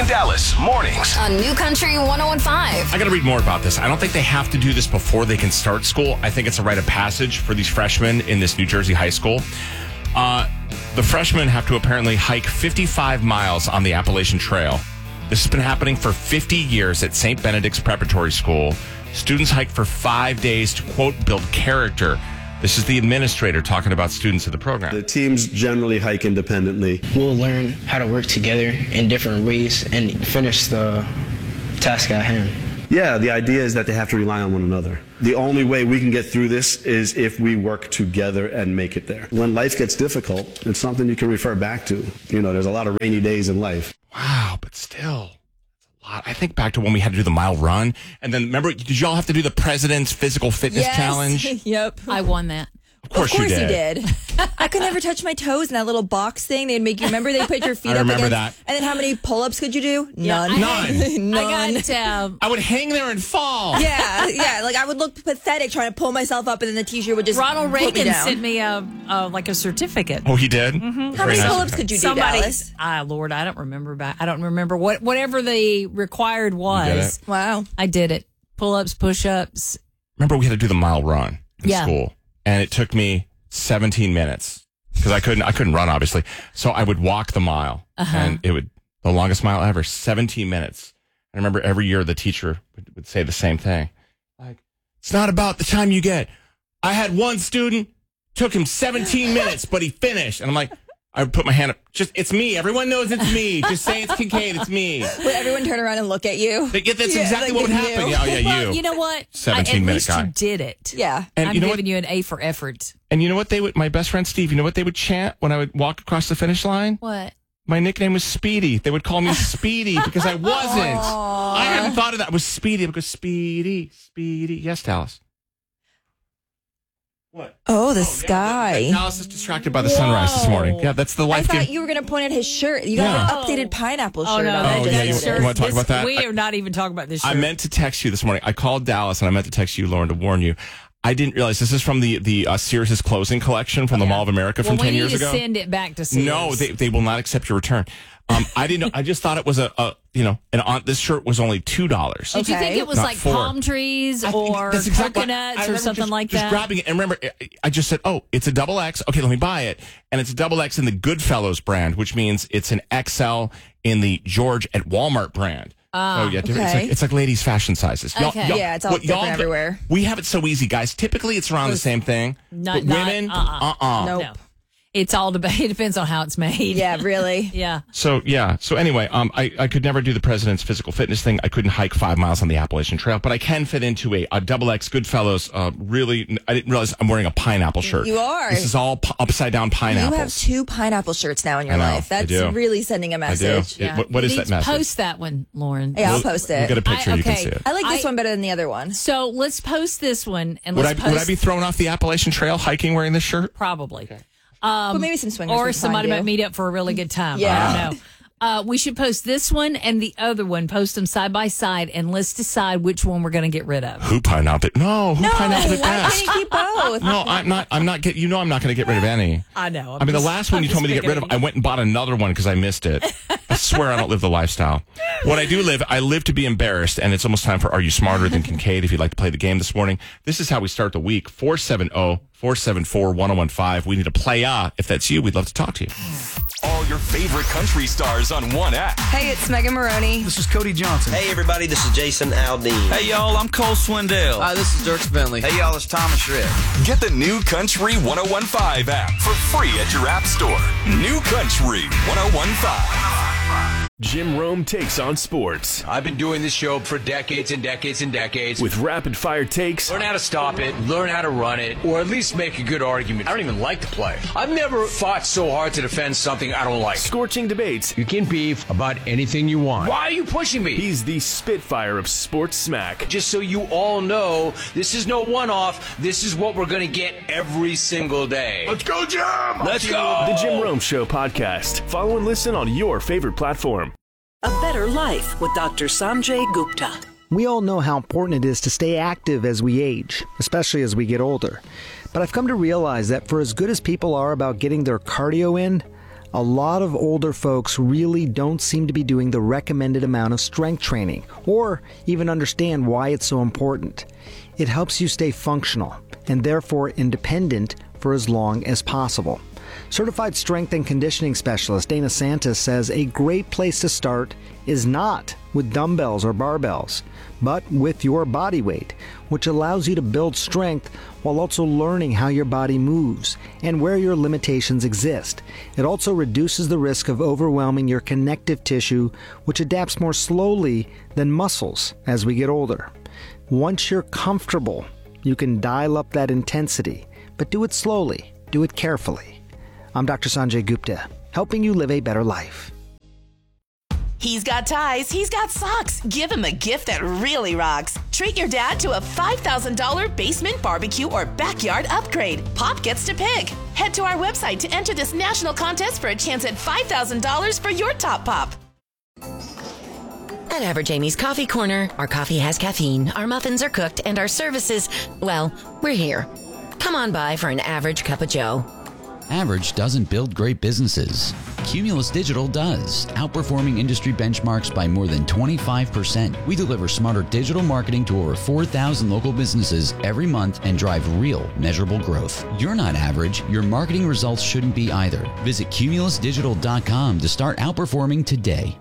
Dallas mornings on New Country 101.5. I got to read more about this. I don't think they have to do this before they can start school. I think it's a rite of passage for these freshmen in this New Jersey high school. The freshmen have to apparently hike 55 miles on the Appalachian Trail. This has been happening for 50 years at St. Benedict's Preparatory School. Students hike for 5 days to, quote, build character. This is the administrator talking about students of the program. The teams generally hike independently. We'll learn how to work together in different ways and finish the task at hand. Yeah, the idea is that they have to rely on one another. The only way we can get through this is if we work together and make it there. When life gets difficult, it's something you can refer back to. You know, there's a lot of rainy days in life. Wow, but still, that's a lot. I think back to when we had to do the mile run. And then remember, did y'all have to do the President's Physical Fitness Challenge? Yep. I won that. Of course you did. I could never touch my toes in that little box thing. They'd make you remember they put your feet up remember against. that. And then how many pull-ups could you do? None. None. None. I would hang there and fall. Yeah. Like I would look pathetic trying to pull myself up, and then the teacher would just Ronald put me Reagan down. sent me a certificate. Oh, he did? Mm-hmm. How many pull-ups could you do, Dallas? Lord, I don't remember. I don't remember whatever the required was. Wow. I did it. Pull-ups, push-ups. Remember, we had to do the mile run in school, and it took me 17 minutes because I couldn't run, obviously. So I would walk the mile, and it would the longest mile ever, 17 minutes. I remember every year the teacher would say the same thing, like, "It's not about the time you get." I had one student, took him 17 minutes, but he finished, and I'm like, I would put my hand up. It's me. Everyone knows it's me. Just say it's Kincaid. It's me. Would everyone turn around and look at you? That's exactly what would happen. Yeah, Well, you know what? 17-minute guy. At least you did it. Yeah. And I'm you know giving you an A for effort. And you know what my best friend Steve, you know what they would chant when I would walk across the finish line? What? My nickname was Speedy. They would call me Speedy because I wasn't. I hadn't thought of that. I was Speedy because Speedy. Yes, Dallas. What? Oh, the sky. Dallas is distracted by the sunrise this morning. Yeah, that's the I life thought game. you were going to point at his shirt. You got an updated pineapple shirt. Oh, no. on. You want to talk about that? We are not even talking about this shirt. I meant to text you this morning. I called Dallas and I meant to text you, Lauren, to warn you. I didn't realize this is from the Sears' closing collection from the Mall of America from 10 years ago. We need to send it back to Sears. No, they will not accept your return. I didn't know. I just thought it was this shirt was only $2. Did you think it was Not like 4. palm trees or That's exactly- coconuts I or remember something like just that? grabbing it. And remember, I just said, oh, it's a double X. Okay, let me buy it. And it's a double X in the Goodfellows brand, which means it's an XL in the George at Walmart brand. Oh, yeah. okay. It's like ladies' fashion sizes. Okay. Yeah, it's all different everywhere. We have it so easy, guys. Typically, it's around the same thing. But women, Nope. No. It's all it depends on how it's made. Yeah, really. Yeah. So anyway, I could never do the President's Physical Fitness thing. I couldn't hike 5 miles on the Appalachian Trail, but I can fit into a double X Goodfellows. Really, I didn't realize I'm wearing a pineapple shirt. You are. This is all upside down pineapples. You have 2 pineapple shirts now in your I know, life. I That's do. really sending a message. Yeah. What is that message? Post that one, Lauren. Yeah, I'll post it. We'll get a picture. You can see it. I like this one better than the other one. So let's post this one and Would let's I be thrown off the Appalachian Trail hiking wearing this shirt? Probably. Okay. But maybe some swingers Or would somebody find might you. meet up for a really good time. Yeah. I don't know. We should post this one and the other one, post them side by side, and let's decide which one we're going to get rid of. Who pineapple? No, who pineapple it why best? can't you keep both? No, I'm not. I'm not. I'm not going to get rid of any. I know. I mean, the last one you told me to get rid of, I went and bought another one because I missed it. I swear I don't live the lifestyle. What I do live, I live to be embarrassed, and it's almost time for Are You Smarter Than Kincaid? If you'd like to play the game this morning, this is how we start the week. 470-474-1015. We need a playa. If that's you, we'd love to talk to you. all your favorite country stars on one app. Hey, it's Megan Maroney. This is Cody Johnson. Hey, everybody, this is Jason Aldean. Hey, y'all, I'm Cole Swindell. Hi, this is Dirk Bentley. Hey, y'all, it's Thomas Rhett. Get the New Country 1015 app for free at your app store. New Country 1015. Jim Rome takes on sports. I've been doing this show for decades and decades and decades. With rapid-fire takes. Learn how to stop it, learn how to run it, or at least make a good argument. I don't even like the play. I've never fought so hard to defend something I don't like. Scorching debates. You can beef about anything you want. Why are you pushing me? He's the Spitfire of sports smack. Just so you all know, this is no one-off. This is what we're going to get every single day. Let's go, Jim! Let's go! The Jim Rome Show podcast. Follow and listen on your favorite platform. A Better Life with Dr. Sanjay Gupta. We all know how important it is to stay active as we age, especially as we get older. But I've come to realize that for as good as people are about getting their cardio in, A lot of older folks really don't seem to be doing the recommended amount of strength training, or even understand why it's so important. It helps you stay functional, and therefore independent for as long as possible. Certified strength and conditioning specialist Dana Santos says a great place to start is not with dumbbells or barbells, but with your body weight, which allows you to build strength while also learning how your body moves and where your limitations exist. It also reduces the risk of overwhelming your connective tissue, which adapts more slowly than muscles as we get older. Once you're comfortable, you can dial up that intensity, but do it slowly, do it carefully. I'm Dr. Sanjay Gupta, helping you live a better life. He's got ties, he's got socks. Give him a gift that really rocks. Treat your dad to a $5,000 basement barbecue or backyard upgrade. Pop gets to pick. Head to our website to enter this national contest for a chance at $5,000 for your top pop. At Average Amy's Coffee Corner, our coffee has caffeine, our muffins are cooked, and our services, well, we're here. Come on by for an average cup of joe. Average doesn't build great businesses. Cumulus Digital does, outperforming industry benchmarks by more than 25%. We deliver smarter digital marketing to over 4,000 local businesses every month and drive real, measurable growth. You're not average. Your marketing results shouldn't be either. Visit cumulusdigital.com to start outperforming today.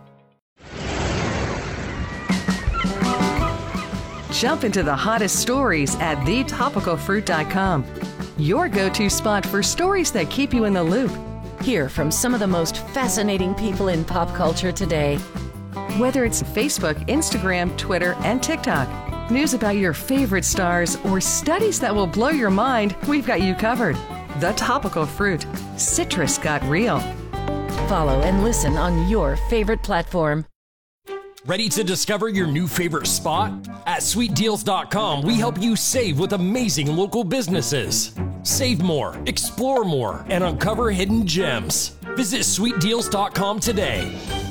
Jump into the hottest stories at thetopicalfruit.com. Your go-to spot for stories that keep you in the loop. Hear from some of the most fascinating people in pop culture today. Whether it's Facebook, Instagram, Twitter, and TikTok, news about your favorite stars, or studies that will blow your mind, we've got you covered. The Topical Fruit. Citrus got real. Follow and listen on your favorite platform. Ready to discover your new favorite spot? At sweetdeals.com, we help you save with amazing local businesses. Save more, explore more, and uncover hidden gems. Visit sweetdeals.com today.